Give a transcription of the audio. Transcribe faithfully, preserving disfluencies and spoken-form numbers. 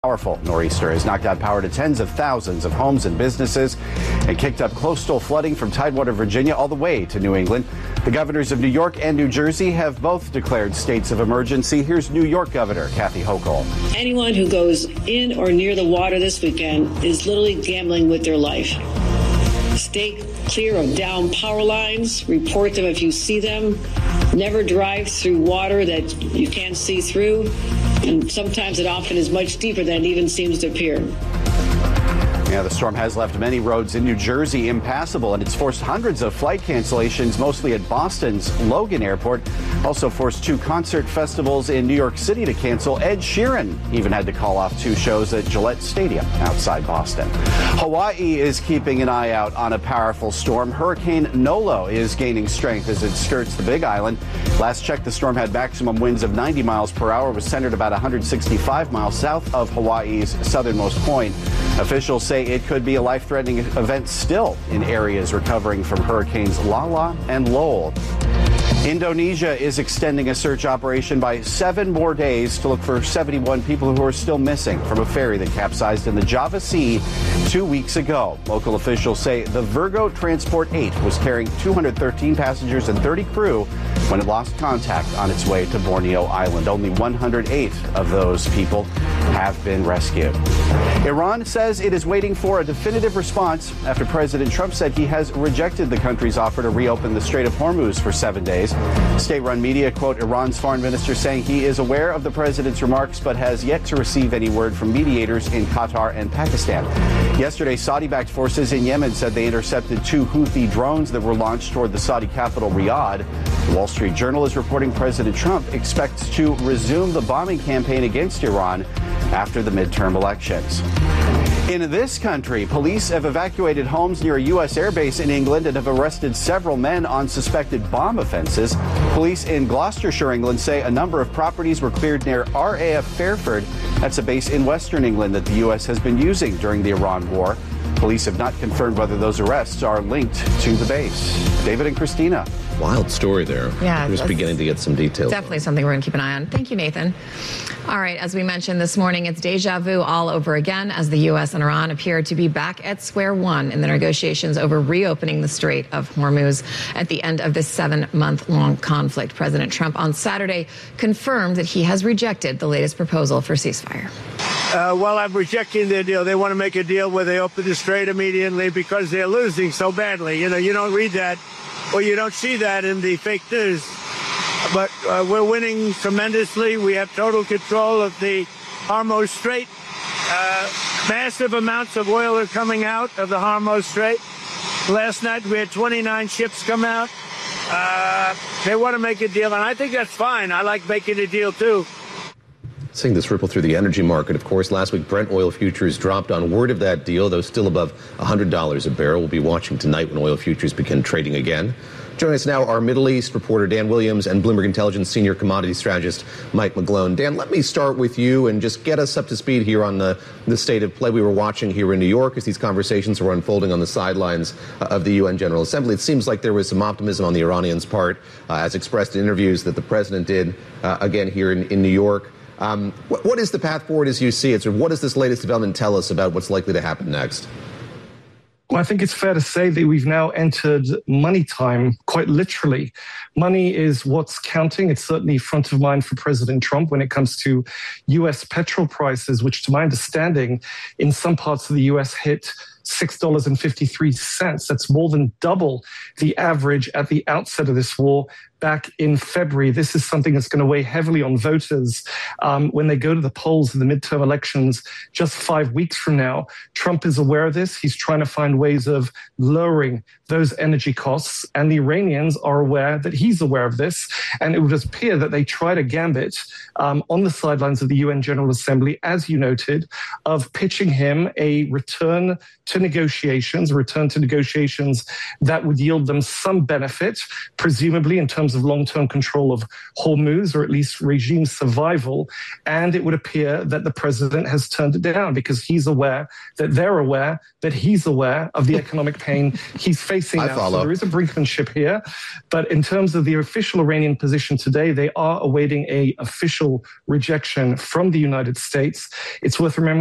Powerful nor'easter has knocked out power to tens of thousands of homes and businesses and kicked up coastal flooding from Tidewater, Virginia, all the way to New England. The governors of New York and New Jersey have both declared states of emergency. Here's New York Governor Kathy Hochul. Anyone who goes in or near the water this weekend is literally gambling with their life. Stay clear of downed power lines. Report them if you see them. Never drive through water that you can't see through. And sometimes it often is much deeper than it even seems to appear. Yeah, the storm has left many roads in New Jersey impassable, and it's forced hundreds of flight cancellations, mostly at Boston's Logan Airport. Also forced two concert festivals in New York City to cancel. Ed Sheeran even had to call off two shows at Gillette Stadium outside Boston. Hawaii is keeping an eye out on a powerful storm. Hurricane Nolo is gaining strength as it skirts the Big Island. Last check, the storm had maximum winds of ninety miles per hour, was centered about one hundred sixty-five miles south of Hawaii's southernmost point. Officials say it could be a life-threatening event still in areas recovering from hurricanes Lala and Lowell. Indonesia is extending a search operation by seven more days to look for seventy-one people who are still missing from a ferry that capsized in the Java Sea two weeks ago. Local officials say the Virgo Transport eight was carrying two hundred thirteen passengers and thirty crew when it lost contact on its way to Borneo Island. Only one hundred eight of those people have been rescued. Iran says it is waiting for a definitive response after President Trump said he has rejected the country's offer to reopen the Strait of Hormuz for seven days. State-run media quote Iran's foreign minister saying he is aware of the president's remarks but has yet to receive any word from mediators in Qatar and Pakistan. Yesterday, Saudi-backed forces in Yemen said they intercepted two Houthi drones that were launched toward the Saudi capital, Riyadh. The Wall Street Journal is reporting President Trump expects to resume the bombing campaign against Iran after the midterm elections. In this country, police have evacuated homes near a U S airbase in England and have arrested several men on suspected bomb offenses. Police in Gloucestershire, England, say a number of properties were cleared near R A F Fairford. That's a base in western England that the U S has been using during the Iran war. Police have not confirmed whether those arrests are linked to the base. David and Christina. Wild story there. Yeah. We're just beginning to get some details. Definitely something we're going to keep an eye on. Thank you, Nathan. All right, as we mentioned this morning, it's deja vu all over again as the U S and Iran appear to be back at square one in the negotiations over reopening the Strait of Hormuz at the end of this seven-month-long conflict. President Trump on Saturday confirmed that he has rejected the latest proposal for ceasefire. Uh, well, I'm rejecting their deal. They want to make a deal where they open the strait immediately because they're losing so badly. You know, you don't read that or you don't see that in the fake news. But uh, we're winning tremendously. We have total control of the Hormuz Strait. Uh, massive amounts of oil are coming out of the Hormuz Strait. Last night we had twenty-nine ships come out. Uh, they want to make a deal, and I think that's fine. I like making a deal, too. Seeing this ripple through the energy market, of course, last week Brent oil futures dropped on word of that deal, though still above one hundred dollars a barrel. We'll be watching tonight when oil futures begin trading again. Joining us now, our Middle East reporter Dan Williams and Bloomberg Intelligence senior commodity strategist Mike McGlone. Dan, let me start with you and just get us up to speed here on the, the state of play we were watching here in New York as these conversations were unfolding on the sidelines of the U N General Assembly. It seems like there was some optimism on the Iranians' part, uh, as expressed in interviews that the president did uh, again here in, in New York. Um, what, what is the path forward as you see it? Or what does this latest development tell us about what's likely to happen next? Well, I think it's fair to say that we've now entered money time, quite literally. Money is what's counting. It's certainly front of mind for President Trump when it comes to U S petrol prices, which to my understanding, in some parts of the U S hit six dollars and fifty-three cents. That's more than double the average at the outset of this war back in February. This is something that's going to weigh heavily on voters um, when they go to the polls in the midterm elections just five weeks from now. Trump is aware of this. He's trying to find ways of lowering those energy costs, and the Iranians are aware that he's aware of this. And it would appear that they tried a gambit um, on the sidelines of the U N General Assembly, as you noted, of pitching him a return to negotiations, return to negotiations that would yield them some benefit, presumably in terms of long-term control of Hormuz, or at least regime survival. And it would appear that the president has turned it down because he's aware that they're aware that he's aware of the economic pain he's facing I now. follow. So there is a brinkmanship here. But in terms of the official Iranian position today, they are awaiting a official rejection from the United States. It's worth remembering